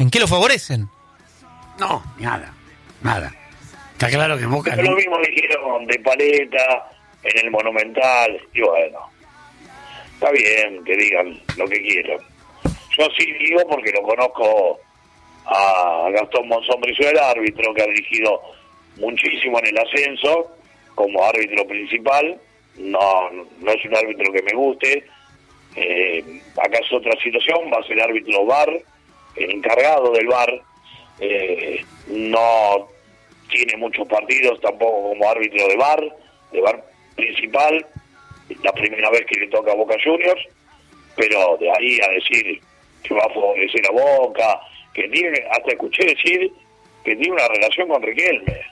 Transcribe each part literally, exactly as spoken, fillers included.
¿En qué lo favorecen? No, nada, nada. Está claro que Boca... Pero lo mismo dijeron de Paleta en el Monumental, y bueno, está bien que digan lo que quieran. Yo sí digo porque lo conozco a Gastón Monzón Brizuela, el árbitro que ha dirigido muchísimo en el ascenso como árbitro principal. No, no es un árbitro que me guste. Eh, acá es otra situación, va a ser árbitro V A R, el encargado del V A R. Eh, no tiene muchos partidos tampoco como árbitro de V A R, de V A R principal, la primera vez que le toca a Boca Juniors, pero de ahí a decir que va a favorecer a Boca, que tiene, hasta escuché decir que tiene una relación con Riquelme.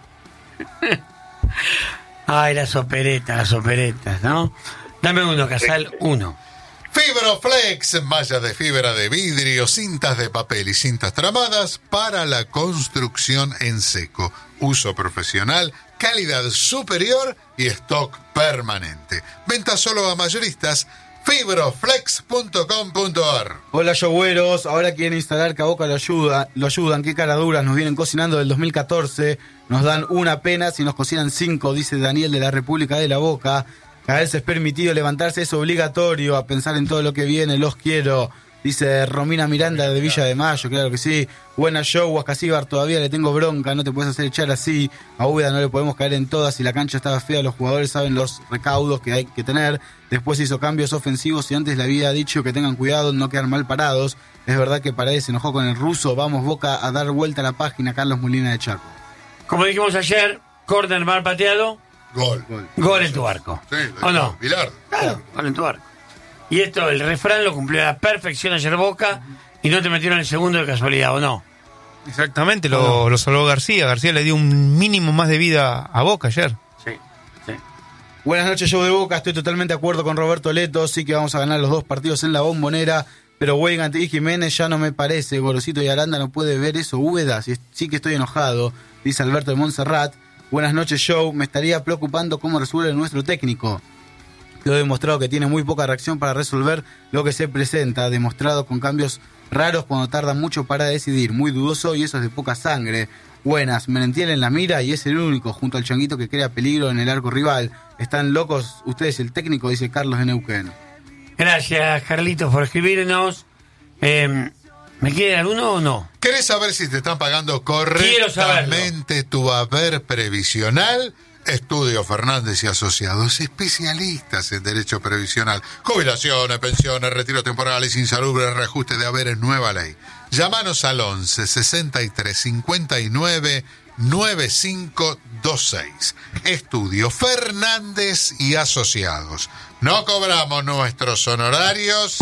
Ay, las operetas, las operetas, ¿no? Dame uno, Casal, uno. Fibroflex, mallas de fibra de vidrio, cintas de papel y cintas tramadas para la construcción en seco. Uso profesional, calidad superior y stock permanente. Venta solo a mayoristas. fibroflex punto com punto a r. Hola, yogüeros. Ahora quieren instalar que a Boca lo ayuda, lo ayudan. Qué cara duras, nos vienen cocinando del dos mil catorce. Nos dan una pena si nos cocinan cinco, dice Daniel de la República de la Boca. Caerse es permitido, levantarse es obligatorio. A pensar en todo lo que viene, los quiero. Dice Romina Miranda de Villa de Mayo, claro que sí. Buena show, Ascasíbar, todavía le tengo bronca, no te puedes hacer echar así. A Úbeda no le podemos caer en todas, si la cancha estaba fea, los jugadores saben los recaudos que hay que tener. Después hizo cambios ofensivos y antes le había dicho que tengan cuidado, no quedar mal parados. Es verdad que Paredes se enojó con el ruso. Vamos, Boca, a dar vuelta a la página. Carlos Molina de Chaco. Como dijimos ayer, córner mal pateado. Gol. Gol, gol en tu arco. Sí, ¿o no? Bilardo. Claro, gol en tu arco. Y esto, el refrán lo cumplió a la perfección ayer Boca y no te metieron el segundo de casualidad, ¿o no? Exactamente, lo, no? lo salvó García. García le dio un mínimo más de vida a Boca ayer. Sí, sí. Buenas noches, show de Boca. Estoy totalmente de acuerdo con Roberto Leto. Sí que vamos a ganar los dos partidos en la Bombonera. Pero Weigand y Jiménez ya no me parece. Gorosito y Aranda no puede ver eso. Úbeda, sí, sí que estoy enojado. Dice Alberto de Montserrat. Buenas noches, show. Me estaría preocupando cómo resuelve nuestro técnico. Lo he demostrado que tiene muy poca reacción para resolver lo que se presenta. Demostrado con cambios raros cuando tarda mucho para decidir. Muy dudoso y eso es de poca sangre. Buenas, Merentiel en la mira y es el único junto al Changuito que crea peligro en el arco rival. Están locos ustedes, el técnico, dice Carlos de Neuquén. Gracias, Carlitos, por escribirnos. Eh, ¿Me quieren alguno o no? ¿Querés saber si te están pagando correctamente tu haber previsional? Estudio Fernández y Asociados, especialistas en derecho previsional, jubilaciones, pensiones, retiros temporales, insalubres, reajuste de haberes, nueva ley. Llámanos al once sesenta y tres cincuenta y nueve noventa y cinco veintiséis. Estudio Fernández y Asociados. No cobramos nuestros honorarios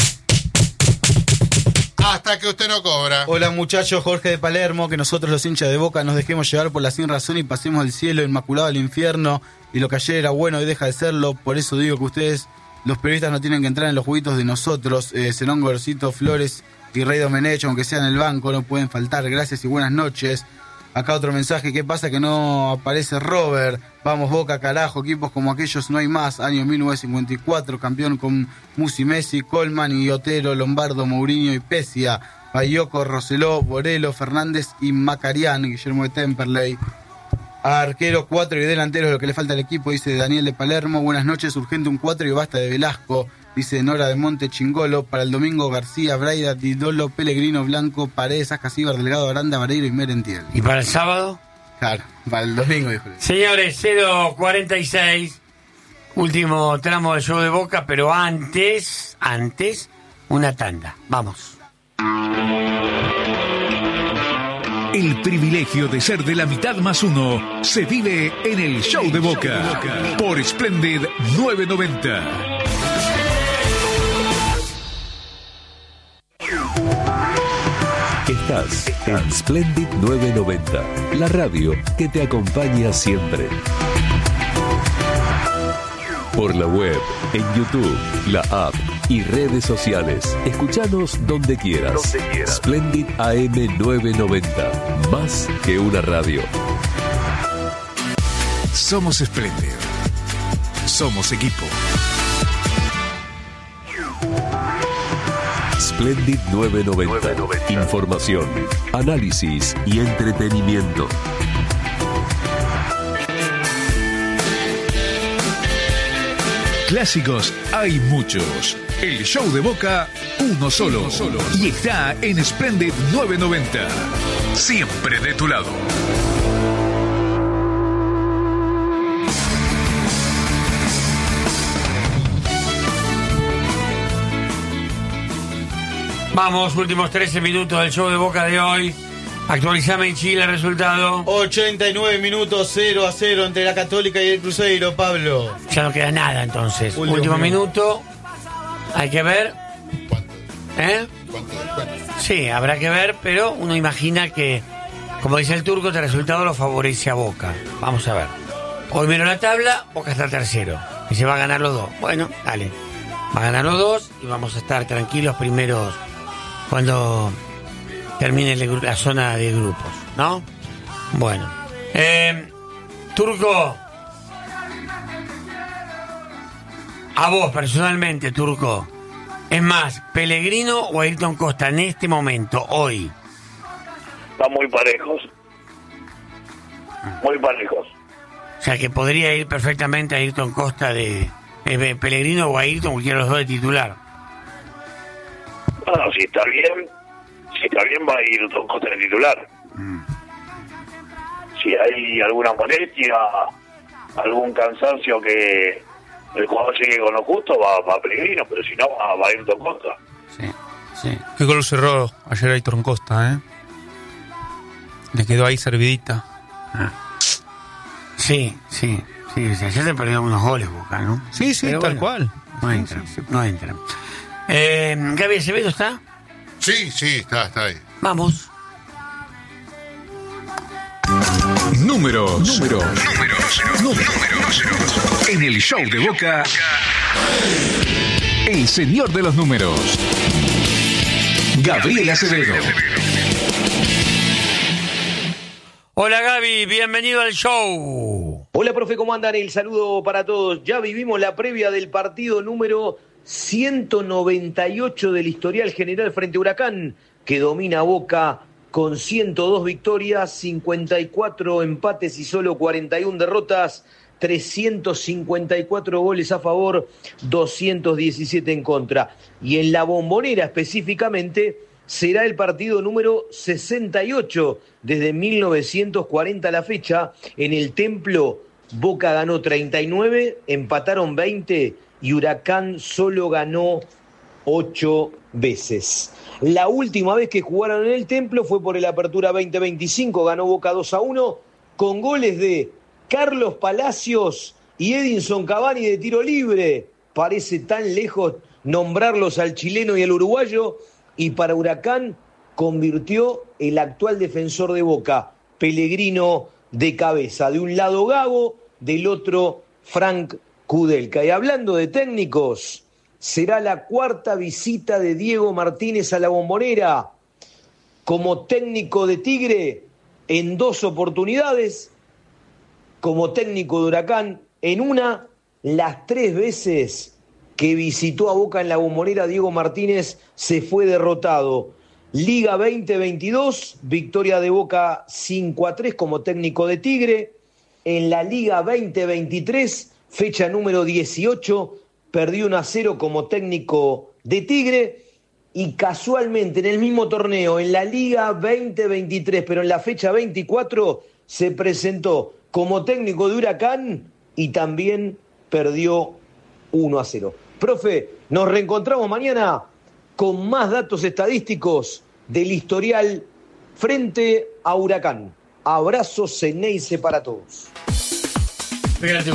hasta que usted no cobra. Hola, muchachos, Jorge de Palermo, que nosotros los hinchas de Boca nos dejemos llevar por la sin razón y pasemos del cielo inmaculado al infierno, y lo que ayer era bueno hoy deja de serlo. Por eso digo que ustedes, los periodistas, no tienen que entrar en los jueguitos de nosotros. eh, Zenón, Gorosito, Flores y Rey Domenech, aunque sea en el banco, no pueden faltar. Gracias y buenas noches. Acá otro mensaje, ¿qué pasa que no aparece Robert? Vamos Boca, carajo, equipos como aquellos no hay más. Año mil novecientos cincuenta y cuatro, campeón con Musi, Messi, Colman y Otero, Lombardo, Mourinho y Pesia, Bayoco, Roseló, Borelo, Fernández y Macarián, Guillermo de Temperley. Arquero, cuatro y delanteros, lo que le falta al equipo, dice Daniel de Palermo. Buenas noches, urgente un cuatro y basta de Velasco, dice Nora de Monte Chingolo. Para el domingo, García, Braida, Didolo, Pellegrino, Blanco, Paredes, Ascasíbar, Delgado, Aranda, Vareiro y Merentiel. ¿Y para el sábado? Claro, para el domingo, dijo. Señores, cero cuarenta y seis, último tramo del show de Boca, pero antes, antes, una tanda. Vamos. El privilegio de ser de la mitad más uno se vive en el show de Boca por Splendid novecientos noventa. Estás en Splendid novecientos noventa, la radio que te acompaña siempre. Por la web, en YouTube, la app y redes sociales. Escuchanos donde quieras. Donde quieras. Splendid A M novecientos noventa, más que una radio. Somos Splendid. Somos equipo. Splendid novecientos noventa. Información, análisis y entretenimiento. Clásicos hay muchos. El show de Boca, uno solo. Uno solo. Y está en Splendid novecientos noventa. Siempre de tu lado. Vamos, últimos trece minutos del show de Boca de hoy. Actualizame en Chile el resultado. ochenta y nueve minutos, cero a cero entre la Católica y el Cruzeiro, Pablo. Ya no queda nada entonces. Último, Último minuto. Hay que ver. ¿Cuánto? ¿Eh? ¿Cuánto? ¿Cuánto? Sí, habrá que ver, pero uno imagina que, como dice el turco, este resultado lo favorece a Boca. Vamos a ver. Hoy miro la tabla, Boca está tercero. Y se va a ganar los dos. Bueno, dale. Va a ganar los dos y vamos a estar tranquilos primeros cuando termine la zona de grupos, ¿no? Bueno. Eh, Turco. A vos personalmente, Turco. Es más, ¿Pellegrino o Ayrton Costa en este momento, hoy? Están muy parejos. Muy parejos. O sea que podría ir perfectamente a Ayrton Costa de eh, Pellegrino o Ayrton, cualquiera de los dos de titular. Bueno, si está bien, si está bien va a ir Ayrton Costa de titular. Mm. Si hay alguna molestia, algún cansancio que el jugador llegue con lo justo, va, va a Pellegrino, pero si no, va, va a Ayrton Costa. Sí, sí. Qué gol cerró ayer Ayrton Costa, ¿eh? Le quedó ahí servidita. Ah. Sí, sí, sí. Ayer se perdió unos goles, Boca, ¿no? Sí, sí, pero tal bueno, cual. No entran, sí, sí. no entran. Eh, ¿Gaby Acevedo está? Sí, sí, está, está ahí. Vamos. Números. Números. Números. Números. En el show de Boca, el señor de los números, Gabriel Acevedo. Hola Gaby, bienvenido al show. Hola profe, ¿cómo andan? El saludo para todos. Ya vivimos la previa del partido número ciento noventa y ocho del historial general frente a Huracán, que domina Boca con ciento dos victorias, cincuenta y cuatro empates y solo cuarenta y una derrotas, trescientos cincuenta y cuatro goles a favor, doscientos diecisiete en contra. Y en la Bombonera específicamente será el partido número sesenta y ocho desde mil novecientos cuarenta a la fecha. En el Templo, Boca ganó treinta y nueve, empataron veinte y Huracán solo ganó ocho veces. La última vez que jugaron en el Templo fue por el Apertura veinte veinticinco, ganó Boca dos a uno, con goles de Carlos Palacios y Edinson Cavani de tiro libre. Parece tan lejos nombrarlos al chileno y al uruguayo, y para Huracán convirtió el actual defensor de Boca, Pellegrino, de cabeza. De un lado Gago, del otro Frank Kudelka. Y hablando de técnicos, será la cuarta visita de Diego Martínez a la Bombonera como técnico de Tigre en dos oportunidades, como técnico de Huracán en una. Las tres veces que visitó a Boca en la Bombonera, Diego Martínez se fue derrotado. Liga veinte veintidós, victoria de Boca cinco a tres como técnico de Tigre. En la Liga veinte veintitrés, fecha número dieciocho, perdió uno a cero como técnico de Tigre. Y casualmente en el mismo torneo, en la Liga veinte veintitrés, pero en la fecha veinticuatro, se presentó como técnico de Huracán y también perdió uno a cero. Profe, nos reencontramos mañana con más datos estadísticos del historial frente a Huracán. Abrazo Ceneice para todos. Fíjate.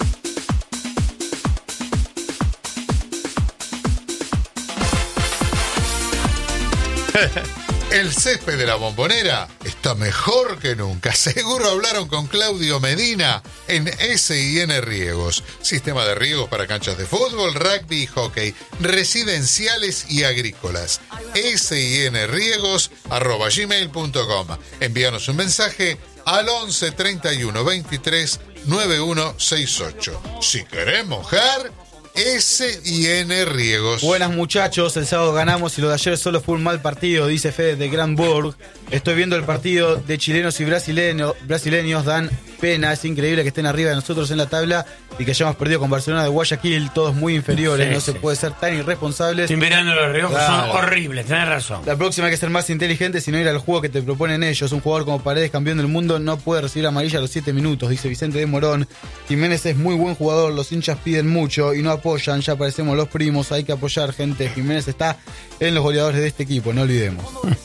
El césped de la Bombonera está mejor que nunca. Seguro hablaron con Claudio Medina en S I N Riegos. Sistema de riegos para canchas de fútbol, rugby y hockey, residenciales y agrícolas. S I N Riegos arroba gmail punto com. Envíanos un mensaje al once treinta y uno veintitrés noventa y uno sesenta y ocho. Si querés mojar, S y N Riegos. Buenas muchachos, el sábado ganamos y lo de ayer solo fue un mal partido, dice Fede de Granburg. Estoy viendo el partido de chilenos y brasileños, brasileños dan pena, es increíble que estén arriba de nosotros en la tabla y que hayamos perdido con Barcelona de Guayaquil, todos muy inferiores, sí, no sí. se puede ser tan irresponsables. Estoy mirando los Riegos, claro. Son horribles, tenés razón. La próxima hay que ser más inteligente, sino ir al juego que te proponen ellos. Un jugador como Paredes, campeón del mundo, no puede recibir amarilla a los siete minutos, dice Vicente de Morón. Jiménez es muy buen jugador, los hinchas piden mucho y no apoyan, ya parecemos los primos, hay que apoyar, gente. Jiménez está en los goleadores de este equipo, no olvidemos.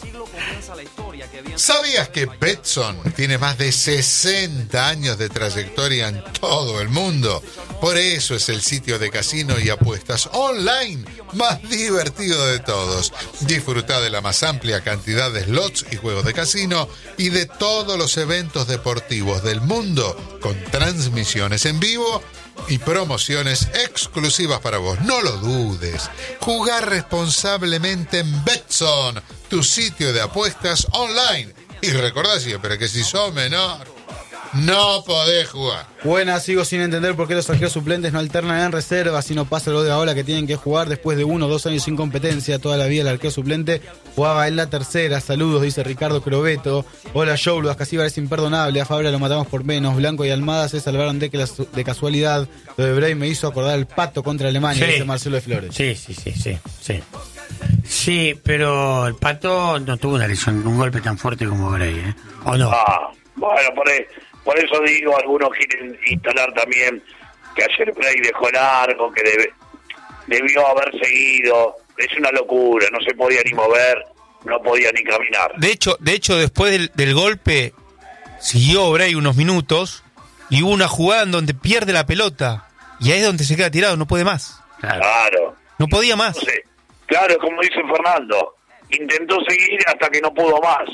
¿Sabías que Betson tiene más de sesenta años de trayectoria en todo el mundo? Por eso es el sitio de casino y apuestas online más divertido de todos. Disfruta de la más amplia cantidad de slots y juegos de casino y de todos los eventos deportivos del mundo con transmisiones en vivo y promociones exclusivas para vos. No lo dudes. Jugar responsablemente en Betson, tu sitio de apuestas online. Y recordá siempre que si sos menor, no podés jugar. Buenas, sigo sin entender por qué los arqueros suplentes no alternan en reserva, si no pasa lo de ahora que tienen que jugar después de uno o dos años sin competencia. Toda la vida el arquero suplente jugaba en la tercera. Saludos, dice Ricardo Crobeto. Hola, Joe, lo Ascasíbar es imperdonable. A Fabra lo matamos por menos. Blanco y Almada se salvaron de, que la, de casualidad. Lo de Bray me hizo acordar el Pato contra Alemania, sí. dice Marcelo de Flores. Sí, sí, sí, sí, sí. Sí, pero el Pato no tuvo una lesión, un golpe tan fuerte como Bray, ¿eh? ¿O no? Ah, bueno, por, por eso digo, algunos quieren instalar también que ayer Bray dejó largo, que debe, debió haber seguido. Es una locura, no se podía ni mover, no podía ni caminar. De hecho, de hecho después del, del golpe, siguió Bray unos minutos y hubo una jugada en donde pierde la pelota y ahí es donde se queda tirado, no puede más. Claro. claro. No podía más. No sé. Claro, como dice Fernando, intentó seguir hasta que no pudo más.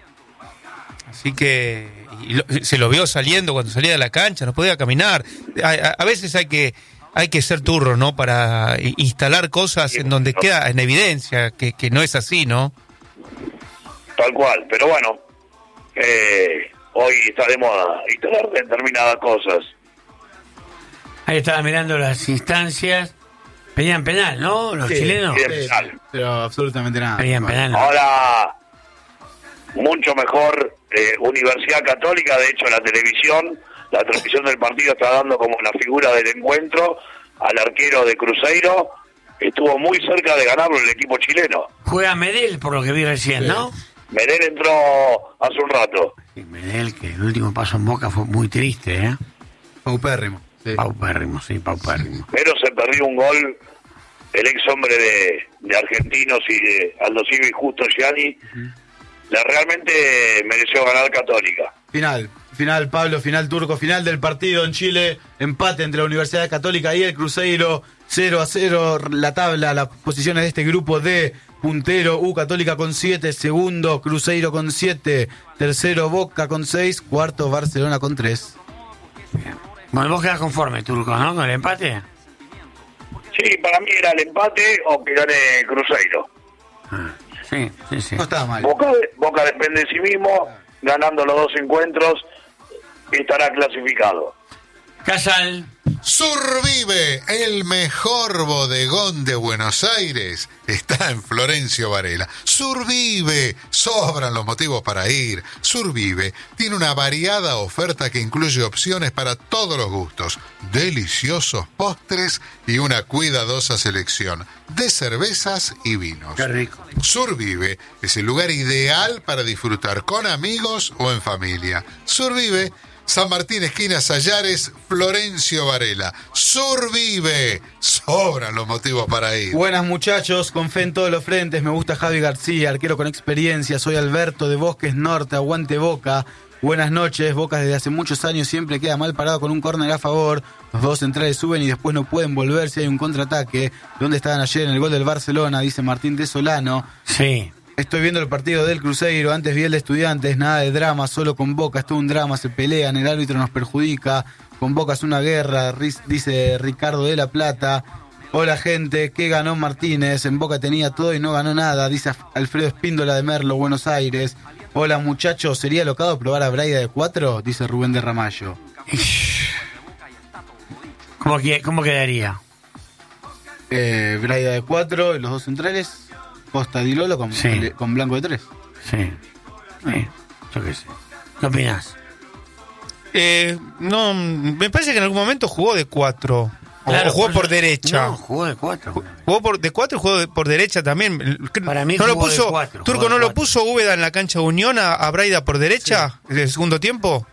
Así que y lo, se lo vio saliendo cuando salía de la cancha, no podía caminar. A, a, a veces hay que hay que ser turro, ¿no? Para instalar cosas sí, en donde no. queda en evidencia que, que no es así, ¿no? Tal cual, pero bueno, eh, hoy está de moda instalar determinadas cosas. Ahí estaba mirando las instancias. Pedían penal, ¿no? Los sí, chilenos. Sí, penal. Pero absolutamente nada. Pedían penal. ¿No? Ahora, mucho mejor eh, Universidad Católica. De hecho, la televisión, la transmisión del partido está dando como la figura del encuentro al arquero de Cruzeiro. Estuvo muy cerca de ganarlo el equipo chileno. Juega Medel, por lo que vi recién, sí. ¿no? Medel entró hace un rato. Sí, Medel, que el último paso en Boca fue muy triste, ¿eh? Paupérrimo. Sí. Paupérrimo, sí, paupérrimo. Pero se perdió un gol el ex hombre de, de Argentinos y de Aldo Civi, Justo Gianni. Uh-huh. La realmente mereció ganar Católica. Final, final Pablo, final Turco, final del partido en Chile, empate entre la Universidad Católica y el Cruzeiro, cero a cero la tabla, las posiciones de este grupo D. Puntero, U Católica con siete, segundo Cruzeiro con siete, tercero Boca con seis, cuarto Barcelona con tres. Bien. Bueno, vos quedás conforme, Turco, ¿no? Con el empate. Sí, para mí era el empate o que gane Cruzeiro. Ah, sí, sí, sí. No estaba mal. Boca, Boca depende de sí mismo, ganando los dos encuentros, estará clasificado. Casal. Survive, el mejor bodegón de Buenos Aires, está en Florencio Varela. Survive, sobran los motivos para ir. Survive tiene una variada oferta que incluye opciones para todos los gustos, deliciosos postres y una cuidadosa selección de cervezas y vinos. Qué rico. Survive es el lugar ideal para disfrutar con amigos o en familia. Survive, San Martín, esquina Sallares, Florencio Varela. Survive, sobran los motivos para ir. Buenas muchachos, con fe en todos los frentes. Me gusta Javi García, arquero con experiencia. Soy Alberto de Bosques Norte, aguante Boca. Buenas noches, Boca desde hace muchos años siempre queda mal parado con un córner a favor. Los dos centrales suben y después no pueden volver si hay un contraataque. ¿Dónde estaban ayer en el gol del Barcelona? Dice Martín de Solano. Sí. Estoy viendo el partido del Cruzeiro, antes vi el de Estudiantes, nada de drama, solo con Boca, es todo un drama, se pelean, el árbitro nos perjudica, con Boca es una guerra, dice Ricardo de la Plata. Hola gente, ¿qué ganó Martínez? En Boca tenía todo y no ganó nada, dice Alfredo Espíndola de Merlo, Buenos Aires. Hola muchachos, ¿sería locado probar a Braida de cuatro? Dice Rubén de Ramallo. ¿Cómo, que, cómo quedaría? Eh, Braida de cuatro, los dos centrales. Costa Di Lolo con, Sí. con Blanco de tres. Sí. Sí. Yo qué sé. ¿Qué opinás? Eh, no, me parece que en algún momento jugó de cuatro. O- Claro, o jugó por por eso- derecha. No, jugó de cuatro. Jugó por, de cuatro y jugó de- por derecha también. Para mí ¿No lo jugó de puso, cuatro, Turco, jugó de ¿no lo cuatro. puso Úbeda en la cancha de Unión a, a Braida por derecha en el segundo tiempo?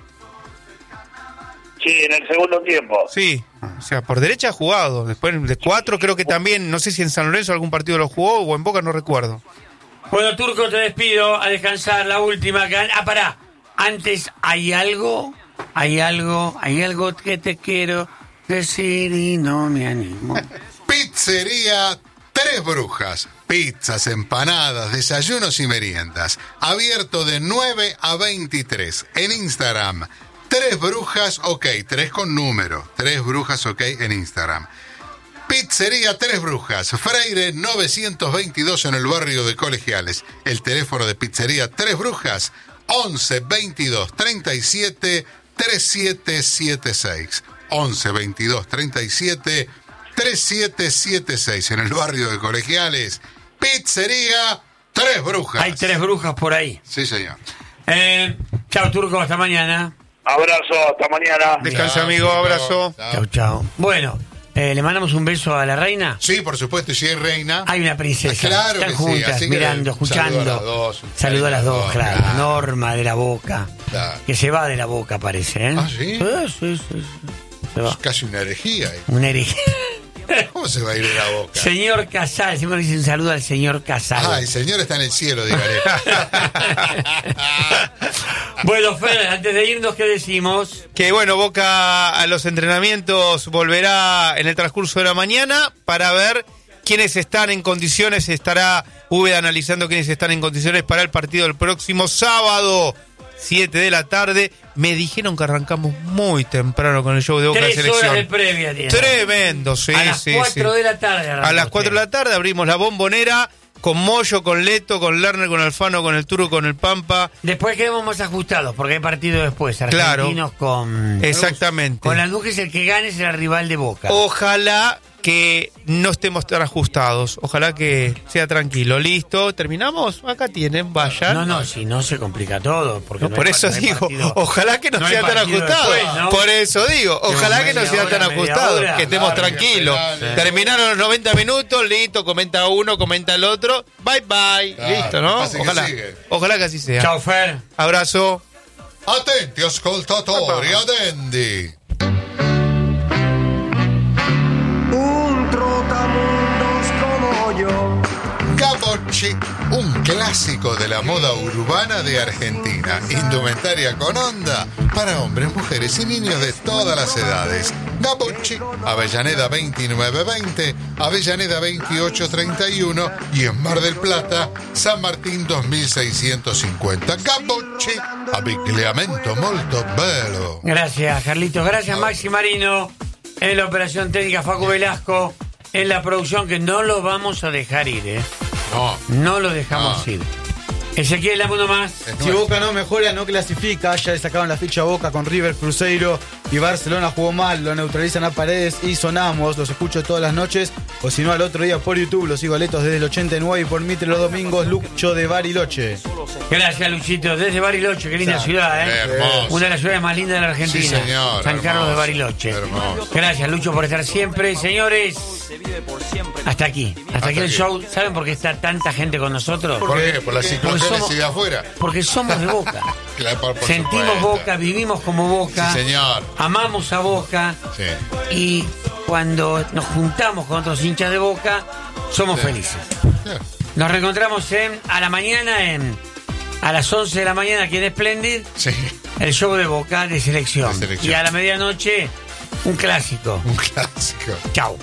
Sí, en el segundo tiempo. Sí, o sea, por derecha ha jugado. Después de cuatro creo que también, no sé si en San Lorenzo algún partido lo jugó o en Boca, no recuerdo. Bueno, Turco, te despido a descansar. La última. que- Ah, pará. Antes, ¿hay algo? ¿Hay algo? ¿Hay algo que te quiero decir y no me animo? Pizzería Tres Brujas. Pizzas, empanadas, desayunos y meriendas. Abierto de nueve a veintitrés. En Instagram. Tres Brujas OK. Tres con número. Tres Brujas OK en Instagram. Pizzería Tres Brujas. Freire novecientos veintidós en el barrio de Colegiales. El teléfono de Pizzería Tres Brujas. once veintidós treinta y siete treinta y siete setenta y seis. once veintidós treinta y siete treinta y siete setenta y seis en el barrio de Colegiales. Pizzería Tres Brujas. Hay tres brujas por ahí. Sí, señor. Eh, chao, Turco. Hasta mañana. Abrazo, hasta mañana. Descansa, Chao, amigo, chao, abrazo. chao. Chao, chao. Bueno, eh, ¿le mandamos un beso a la reina? Sí, por supuesto, y si hay reina. Hay una princesa. Claro Están que sí, juntas, así que mirando, un saludo escuchando. a las dos, un Saludo a las dos, saludo, claro. claro. Norma de la Boca. Claro. Que se va de la Boca, parece, ¿eh? ¿Ah, sí? Sí, sí, sí, sí. Se va. Es casi una herejía. ¿eh? Una herejía. ¿Cómo se va a ir de la boca? Señor Casal, siempre dice un saludo al señor Casal. Ah, el señor está en el cielo, dígale. Bueno, Fer, antes de irnos, ¿qué decimos? Que bueno, Boca a los entrenamientos volverá en el transcurso de la mañana para ver quiénes están en condiciones. Estará Úbeda analizando quiénes están en condiciones para el partido del próximo sábado, siete de la tarde. Me dijeron que arrancamos muy temprano con el show de Boca de Tres Selección. horas de previa tiene. Tremendo, sí, A las sí, cuatro sí. de la tarde. A arranca las usted. cuatro de la tarde abrimos la Bombonera con Moyo, con Leto, con Lerner, con Alfano, con el Turco, con el Pampa. Después quedamos más ajustados, porque hay partido después. Claro. Argentinos con... Exactamente. Con la Duques, el que gane será el rival de Boca. Ojalá que no estemos tan ajustados. Ojalá que sea tranquilo. Listo, terminamos. Acá tienen, vayan. No, no, si no se complica todo. Porque No, no por hay eso pa- no hay digo, partido. ojalá que no, No hay sea tan partido ajustado. después, ¿no? Por eso digo, ojalá que no media sea hora, tan media ajustado, hora. que estemos Claro, tranquilos. sí. Terminaron los noventa minutos, listo, comenta uno, comenta el otro. Bye bye. Claro, listo, ¿no? pase que Ojalá. sigue. Ojalá que así sea. Chao, Fer. Abrazo. Attenti ascoltatori, attendi. Un trotamundos como yo. Gabocci, un clásico de la moda urbana de Argentina. Indumentaria con onda para hombres, mujeres y niños de todas las edades. Gabocci, Avellaneda veintinueve veinte, Avellaneda veintiocho treinta y uno y en Mar del Plata, San Martín dos mil seiscientos cincuenta. Gabocci, abbigliamento molto bello. Gracias, Carlitos. Gracias, Maxi Marino. En la operación técnica, Facu Velasco. En la producción, que no lo vamos a dejar ir, ¿eh? No, No lo dejamos No. ir. Ezequiel, dame uno más. es Si nuestro. Boca no mejora, no clasifica. Ya le sacaron la ficha a Boca con River, Cruzeiro y Barcelona jugó mal. Lo neutralizan a Paredes y sonamos. Los escucho todas las noches. O si no, al otro día por YouTube. Los sigo a Letos desde el ochenta y nueve y por Mitre los domingos. Lucho de Bariloche. Gracias, Luchito. Desde Bariloche, qué linda Claro. ciudad, ¿eh? Hermoso. Una de las ciudades más lindas de la Argentina. Sí, señor, San Carlos de hermoso, Bariloche. hermoso. Gracias, Lucho, por estar siempre. Señores, hasta aquí. Hasta, Hasta aquí el aquí. show. ¿Saben por qué está tanta gente con nosotros? ¿Por qué? Por la ciclogénesis somos- de afuera. Porque somos de Boca. Claro, por- por Sentimos supuesto. Boca, vivimos como Boca. Sí, señor. Amamos a Boca. Sí. Y cuando nos juntamos con otros hinchas de Boca, somos Sí. felices. Sí. Nos reencontramos en, a la mañana, en, a las once de la mañana aquí en Splendid, Sí. el show de Boca de selección. De selección. Y a la medianoche, un clásico. Un clásico. Chao.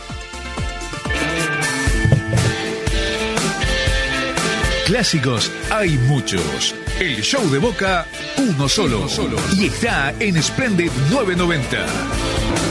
Clásicos hay muchos. El show de Boca, uno solo. Y está en Splendid novecientos noventa.